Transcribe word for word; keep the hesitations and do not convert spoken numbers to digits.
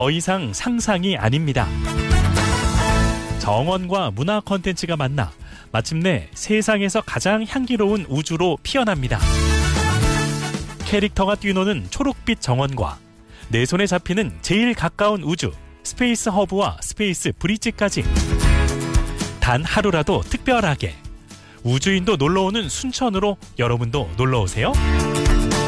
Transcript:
더 이상 상상이 아닙니다. 정원과 문화 콘텐츠가 만나 마침내 세상에서 가장 향기로운 우주로 피어납니다. 캐릭터가 뛰노는 초록빛 정원과 내 손에 잡히는 제일 가까운 우주 스페이스 허브와 스페이스 브릿지까지 단 하루라도 특별하게 우주인도 놀러오는 순천으로 여러분도 놀러오세요.